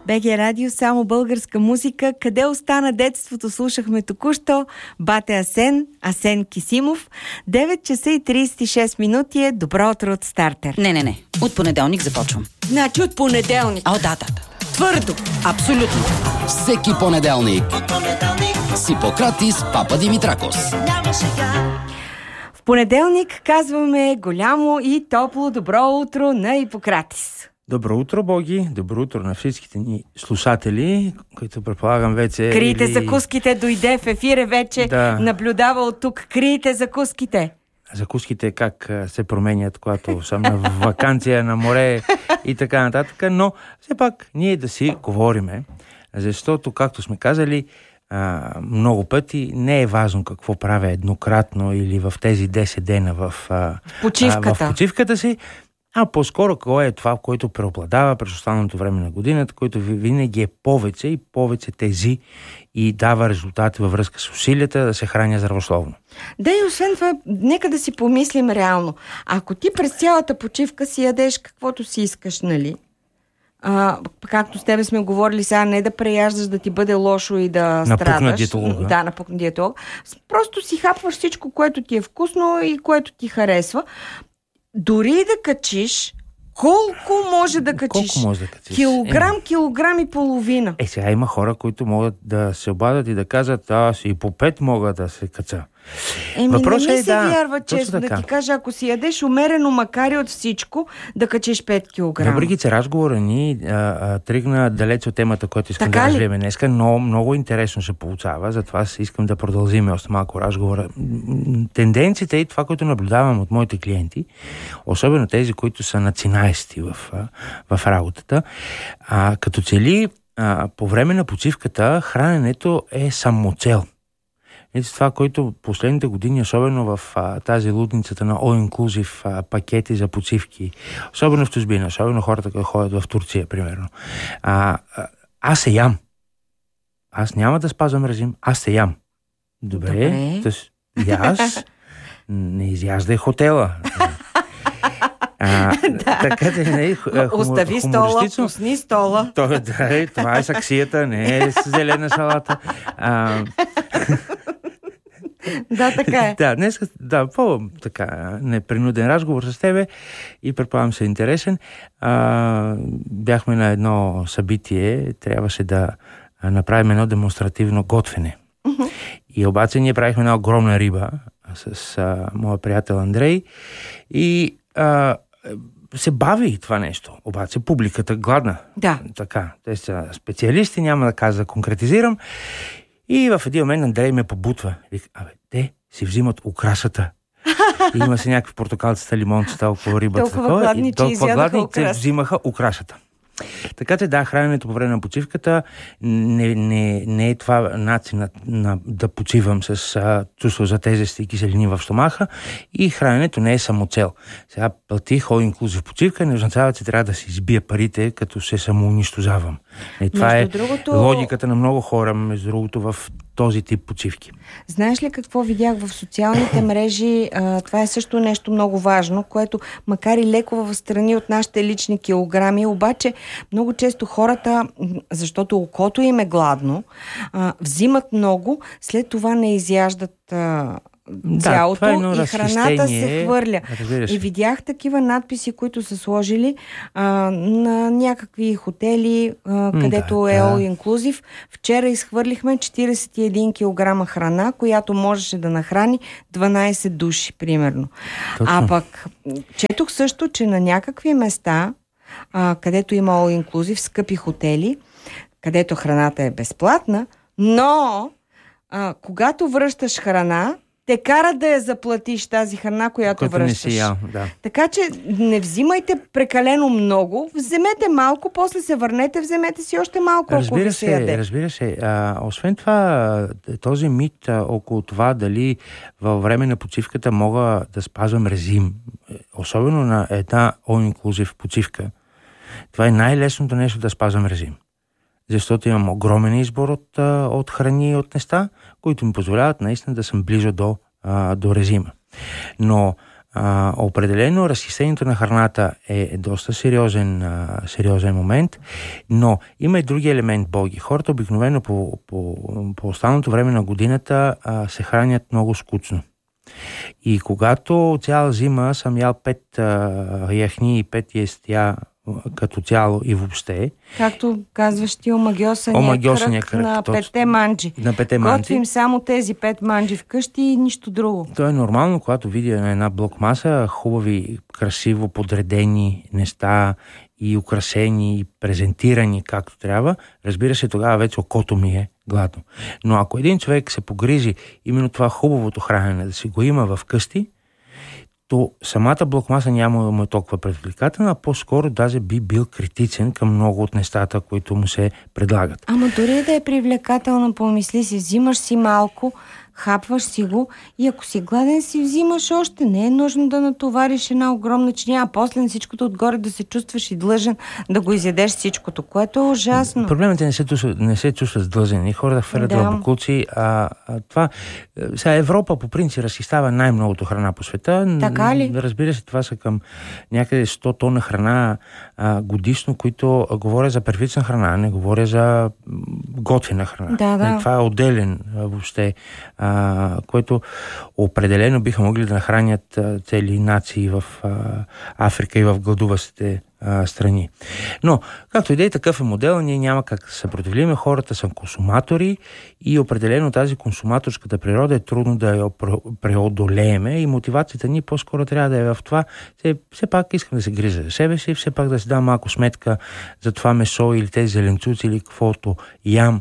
БГ Радио, само българска музика. Къде остана детството? Слушахме току-що Бате Асен Кисимов. 9 часа и 36 минути е добро утро от Стартер. Не. От понеделник започвам. Значи от понеделник. Да. Твърдо. Абсолютно. Всеки понеделник. С Хипократис Папа Димитракос. В понеделник казваме голямо и топло добро утро на Хипократис. Добро утро, Боги! Добро утро на всичките ни слушатели, които предполагам вече... Крийте закуските, дойде в ефир вече, наблюдава от тук. Крийте закуските. Закуските как се променят, когато съм на ваканция на море и така нататък, но все пак ние да си говориме, защото, както сме казали много пъти, не е важно какво правя еднократно или в тези 10 дена в почивката си, а по-скоро кое е това, което преобладава през останалото време на годината, което винаги е повече и повече тези и дава резултати във връзка с усилията да се храня здравословно. Да, и освен това, нека да си помислим реално. Ако ти през цялата почивка си ядеш каквото си искаш, нали? Както с тебе сме говорили сега, не да преяждаш, да ти бъде лошо и да страдаш. Напукна диетолог. Просто си хапваш всичко, което ти е вкусно и което ти харесва. Дори да качиш, колко може да качиш? Килограм и половина. Сега има хора, които могат да се обадят и да кажат, аз и по 5 мога да се кача. Въпросът не ми се вярва, честно да ти кажа, ако си ядеш умерено, макар и от всичко, да качиш 5 килограма. Въпреки че разговора ни тръгна далеч от темата, която искам да развием днеска, но много интересно се получава, затова искам да продължим още малко разговора. Тенденциите и това, което наблюдавам от моите клиенти, особено тези, които са начинаещи в работата, като че ли по време на почивката храненето е самоцел. Ето това, което последните години, особено в тази лудницата на All Inclusive пакети за почивки, особено в чужбина, особено хората, които ходят в Турция, примерно. Аз се ям. Аз няма да спазвам режим, аз се ям. Добре. Аз не изяждай хотела. Така да остави стола, пусни стола. Това е саксията, не е зелена салата. Така е. Днес по-така непринуден разговор с тебе и предполагам се интересен. Бяхме на едно събитие, трябваше да направим едно демонстративно готвене. И обаче ние правихме една огромна риба с моя приятел Андрей и се бави това нещо. Обаче публиката гладна. Да. Така. Те са специалисти, няма да кажа да конкретизирам. И в един момент Андрей ме побутва. Вика, те си взимат украсата. И има се някакви портокалцата, лимончета около рибата. Толкова гладни, че изядоха че взимаха украсата. Така че храненето по време на почивката не е това начинът да почивам с чувство за тежест и киселини в стомаха и храненето не е самоцел. Сега платих All Inclusive почивка, не означава, че трябва да си избия парите, като се самоунищожавам. Това е логиката на много хора, между другото, в този тип почивки. Знаеш ли какво видях в социалните мрежи? Това е също нещо много важно, което макар и леко в страни от нашите лични килограми, обаче много често хората, защото окото им е гладно, взимат много, след това не изяждат цялото и храната се хвърля. И видях такива надписи, които са сложили на някакви хотели, където е All Inclusive. Вчера изхвърлихме 41 кг храна, която можеше да нахрани 12 души, примерно. Точно. Пък четох също, че на някакви места, където има All Inclusive, скъпи хотели, където храната е безплатна, но когато връщаш храна, те карат да я заплатиш тази храна, която връщаш. Така че не взимайте прекалено много, вземете малко, после се върнете, вземете си още малко, ако ви се яде. Разбира се. Освен това, този мит около това дали във време на почивката мога да спазвам режим, особено на една All Inclusive почивка, това е най-лесното нещо да спазвам режим. Защото имам огромен избор от храни и от неща, които ми позволяват наистина да съм близо до режима. Но Определено разхищението на храната е доста сериозен момент, но има и други елемент, Боги. Хората обикновено по останалото време на годината се хранят много скучно. И когато цяла зима съм ял 5 яхни и 5 естия като цяло и въобще. Както казваш ти, омагьосания кръг на 5 манджи. Готвим само тези 5 манджи вкъщи и нищо друго. То е нормално, когато видя на една блокмаса хубави, красиво подредени неща и украсени, и презентирани както трябва, разбира се, тогава вече окото ми е гладно. Но ако един човек се погрижи именно това хубавото хранене да си го има в къщи, то самата блокмаса няма да му е толкова предвлекателна, а по-скоро даже би бил критичен към много от нещата, които му се предлагат. Ама дори да е привлекателно, помисли си, взимаш си малко, хапваш си го и ако си гладен си взимаш още. Не е нужно да натовариш една огромна чиния, а после на всичкото отгоре да се чувстваш и длъжен да го изядеш всичкото, което е ужасно. Проблемът е не се чувстват длъжени. Хора да хвърлят в бокуци. Това сега Европа по принцип разхищава най-многото храна по света. Така ли? Разбира се, това са към някъде 100 тона храна годишно, които говоря за първична храна, не говоря за готвена храна. Да. Това е отделен въобще, което определено биха могли да нахранят цели нации в Африка и в гладуващите страни. Но, както и да е, такъв е модел, ние няма как да се съпротивлиме. Хората са консуматори и определено тази консуматорската природа е трудно да я преодолееме и мотивацията ни по-скоро трябва да е в това. Все пак искам да се грижа за себе си, все пак да си дам малко сметка за това месо или тези зеленчуци или каквото ям,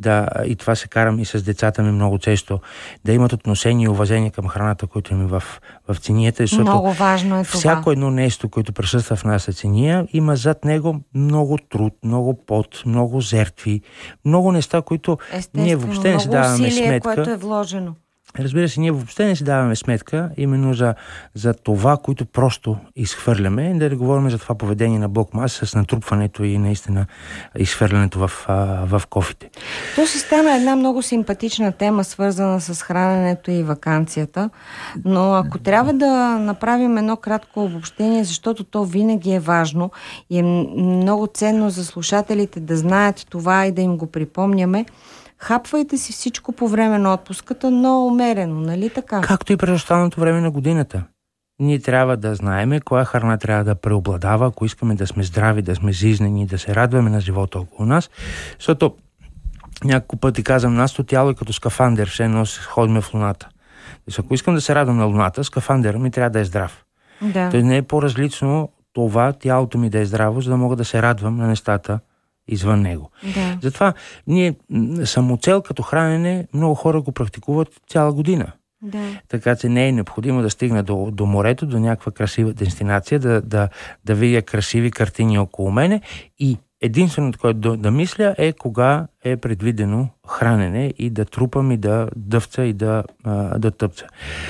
и това се карам и с децата ми много често, да имат отношение и уважение към храната, което им в цинията. Много важно е това. Всяко едно нещо, което присъства в нашата циния, има зад него много труд, много пот, много жертви, много неща, които ние въобще не си даваме сметка. Много усилие, което е вложено. Разбира се, ние въобще не си даваме сметка именно за това, което просто изхвърляме. Да говорим за това поведение на блокмаса с натрупването и наистина изхвърлянето в кофите. То се стана една много симпатична тема, свързана с храненето и ваканцията, но ако трябва да направим едно кратко обобщение, защото то винаги е важно и е много ценно за слушателите да знаят това и да им го припомняме, хапвайте си всичко по време на отпуската, но умерено, нали така? Както и през останалото време на годината. Ние трябва да знаеме коя храна трябва да преобладава, ако искаме да сме здрави, да сме жизнени, да се радваме на живота около нас. Защото няколко пъти казвам, нашето тяло е като скафандър, все едно ходим в луната. Ако искам да се радвам на луната, скафандъра ми трябва да е здрав. Да. Той не е по-различно това тялото ми да е здраво, за да мога да се радвам на нещата извън него. Да. Затова ние самоцел като хранене много хора го практикуват цяла година. Да. Така че не е необходимо да стигна до морето, до някаква красива дестинация, да видя красиви картини около мене и единственото, което да мисля е кога е предвидено хранене и да трупам и да дъвца и да тъпца.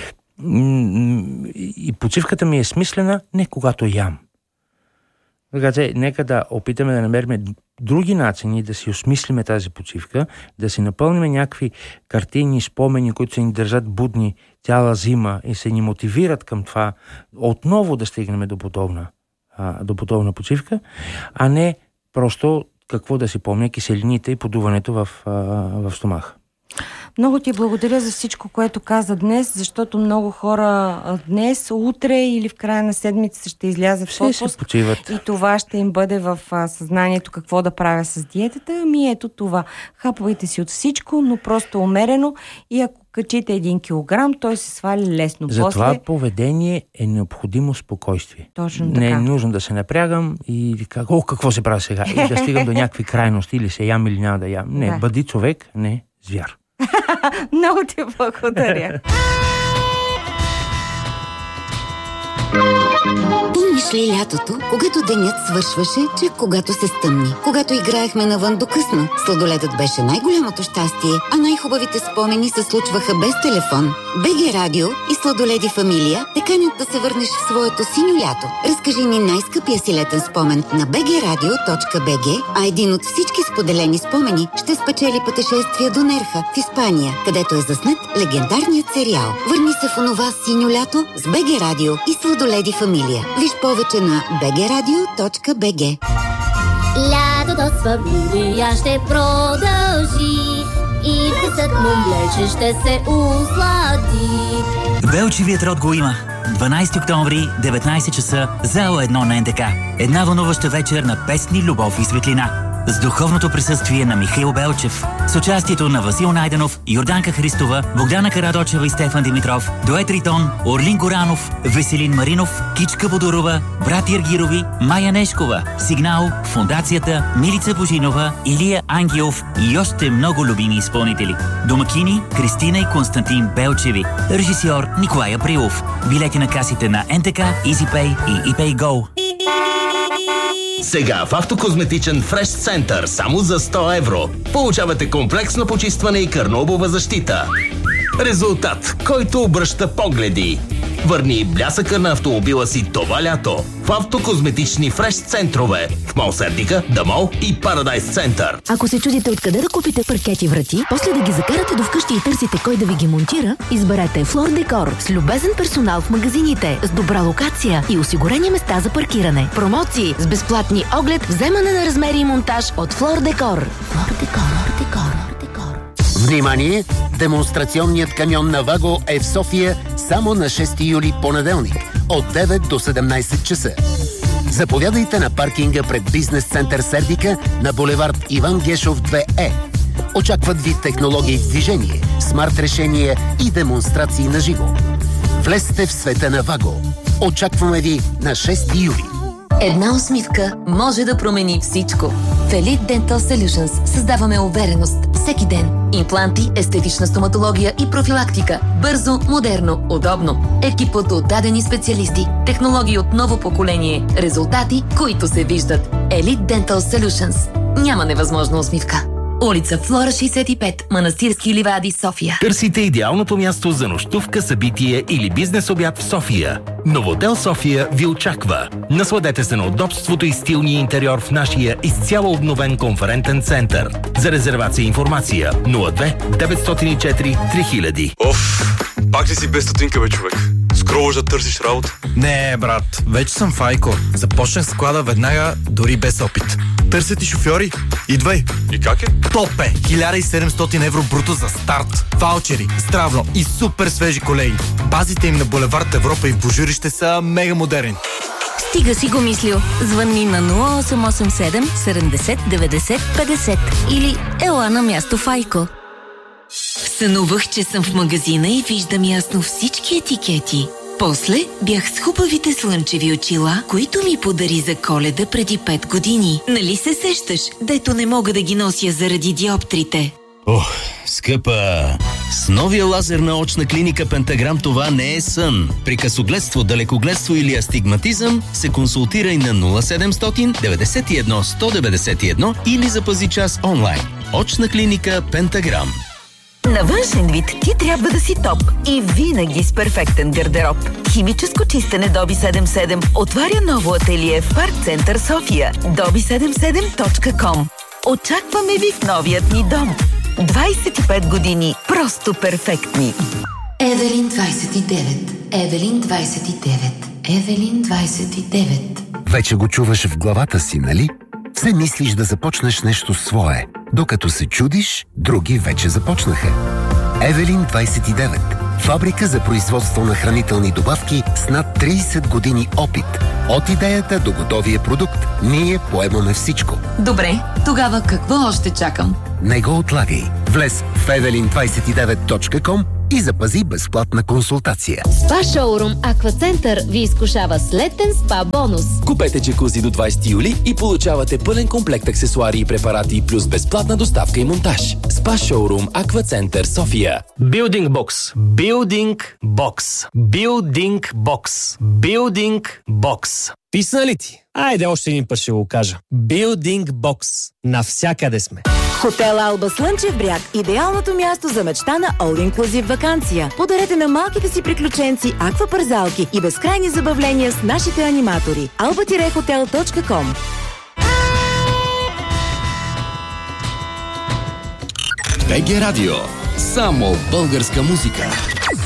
И почивката ми е смислена не когато ям. Така че нека да опитаме да намерим други начини да си осмислиме тази почивка, да си напълним някакви картини, спомени, които се ни държат будни цяла зима и се ни мотивират към това отново да стигнем до подобна почивка, а не просто какво да си помня киселините и подуването в стомаха. Много ти благодаря за всичко, което каза днес, защото много хора днес, утре или в края на седмица ще излязат в отпуск и това ще им бъде в съзнанието какво да правя с диетата. Ами ето това. Хапвайте си от всичко, но просто умерено и ако качите 1 килограм, той се свали лесно. За това поведение е необходимо спокойствие. Точно така. Не е нужно да се напрягам и какво се прави сега? И да стигам до някакви крайности, или се ям или няма да ям. Не, бъди човек, не звяр. Много ти благодаря. И Помниш ли лятото, когато денят свършваше, че когато се стъмни? Когато играехме навън до късно, сладоледът беше най-голямото щастие, а най-хубавите спомени се случваха без телефон. БГ Радио и Сладоледи Фамилия те канят да се върнеш в своето синьо лято. Разкажи ни най-скъпия си летен спомен на bgradio.bg, а един от всички споделени спомени ще спечели пътешествие до Нерха в Испания, където е заснет легендарният сериал. Върни се в онова синьо лято с БГ Радио и Сладоледи Фамилия. Виж повече на bgradio.bg. Лятото с фамилия ще продължи и вкусът му млече ще се услади. Белчевият род го има. 12 октомври, 19 часа, зала 1 на НТК. Една вълнуваща вечер на песни, любов и светлина. С духовното присъствие на Михаил Белчев. С участието на Васил Найденов, Йорданка Христова, Богдана Карадочева и Стефан Димитров, Дует Ритон, Орлин Горанов, Веселин Маринов, Кичка Бодорова, Брат Иргирови, Майя Нешкова, Сигнал, Фондацията, Милица Божинова, Илия Ангелов и още много любими изпълнители. Домакини Кристина и Константин Белчеви. Режисьор Николай Априлов. Билети на касите на НТК, EasyPay и ePayGo. Сега в Автокозметичен Фреш Център само за 100 евро получавате комплексно почистване и кърнообова защита. Резултат, който обръща погледи. Върни блясъка на автомобила си това лято в Автокозметични Фреш центрове в Мол Сердика, Дамол и Парадайс Център. Ако се чудите откъде да купите паркети врати, после да ги закарате до вкъщи и търсите кой да ви ги монтира, изберете Флор Декор с любезен персонал в магазините, с добра локация и осигурени места за паркиране. Промоции с безплатни оглед, вземане на размери и монтаж от Флор Декор. Флор Декор. Внимание! Демонстрационният камион на Ваго е в София само на 6 юли понеделник от 9 до 17 часа. Заповядайте на паркинга пред Бизнес център Сердика на булевард Иван Гешов 2Е. Очакват ви технологии в движение, смарт решения и демонстрации на живо. Влезте в света на Ваго. Очакваме ви на 6 юли. Една усмивка може да промени всичко. В Elite Dental Solutions създаваме увереност всеки ден. Импланти, естетична стоматология и профилактика. Бързо, модерно, удобно. Екип от отдадени специалисти. Технологии от ново поколение. Резултати, които се виждат. Elite Dental Solutions. Няма невъзможна усмивка. Улица Флора 65, Манастирски ливади, София. Търсите идеалното място за нощувка, събитие или бизнес обяд в София. Новотел София ви очаква. Насладете се на удобството и стилния интериор в нашия изцяло обновен конферентен център. За резервация и информация 02 904 3000. Оф, пак ли си без стотинка, бе, човек? Скролваш да търсиш работа? Не, брат, вече съм в Айко. Започнах склада веднага, дори без опит. Търсят ти шофьори? Идвай! И как е? Топ е! 1700 евро бруто за старт. Ваучери, здравно и супер свежи колеги. Базите им на булевард Европа и в Божурище са мега модерни. Стига си го мислил. Звънни на 0887 70 90 50 или ела на място в Айко. Сънувах, че съм в магазина и виждам ясно всички етикети. После бях с хубавите слънчеви очила, които ми подари за Коледа преди 5 години. Нали се сещаш, дето не мога да ги нося заради диоптрите? Ох, скъпа! С новия лазер на очна клиника Пентаграм това не е сън. При късогледство, далекогледство или астигматизъм се консултирай на 0700 91 191 или запази час онлайн. Очна клиника Пентаграм. На външен вид ти трябва да си топ и винаги с перфектен гардероб. Химическо чистене Доби 77 отваря ново ателие в Парк Център София. dobi77.com. Очакваме ви в новият ни дом. 25 години просто перфектни. Евелин 29. Евелин 29. Евелин 29. Вече го чуваш в главата си, нали? Все мислиш да започнеш нещо свое. Докато се чудиш, други вече започнаха. Евелин 29. Фабрика за производство на хранителни добавки с над 30 години опит. От идеята до готовия продукт, ние поемаме всичко. Добре, тогава какво още чакам? Не го отлагай. Влез в evelin29.com и запази безплатна консултация. Спа шоурум Аквацентър ви изкушава с летен спа бонус. Купете джакузи до 20 юли и получавате пълен комплект аксесуари и препарати плюс безплатна доставка и монтаж. Спа шоурум Аквацентър София. Building Box. Building Box. Building Box. Building Box. Писна ли ти? Айде още един път ще го кажа. Building Box. Навсякъде сме. Хотел Алба Слънчев бряг. Идеалното място за мечта на All Inclusive ваканция. Подарете на малките си приключенци аквапарзалки и безкрайни забавления с нашите аниматори. alba-hotel.com. БГ Радио. Само българска музика.